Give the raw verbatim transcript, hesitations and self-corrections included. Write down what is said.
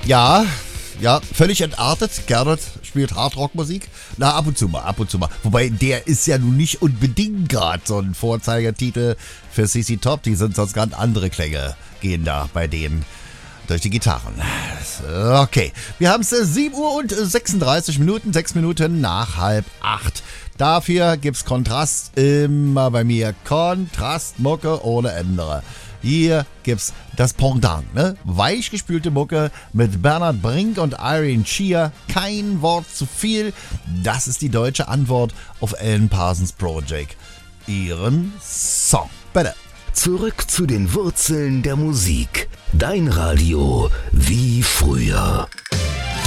Ja, ja, völlig entartet. Gernot spielt Hardrock-Musik. Na, ab und zu mal, ab und zu mal. Wobei, der ist ja nun nicht unbedingt gerade so ein Vorzeigetitel für C C Top. Die sind sonst ganz andere Klänge, gehen da bei denen durch die Gitarren. Okay, wir haben es sieben Uhr und sechsunddreißig Minuten, sechs Minuten nach halb acht. Dafür gibt's Kontrast immer bei mir. Kontrastmucke ohne Ende. Hier gibt's das Pendant, ne? Weichgespülte Mucke mit Bernhard Brink und Irene Shear. Kein Wort zu viel. Das ist die deutsche Antwort auf Alan Parsons Project. Ihren Song. Bitte. Zurück zu den Wurzeln der Musik. Dein Radio wie früher.